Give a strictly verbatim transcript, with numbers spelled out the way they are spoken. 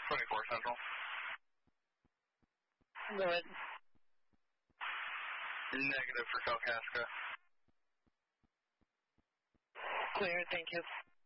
twenty-four Central. Go ahead. Negative for Kalkaska. Clear, thank you.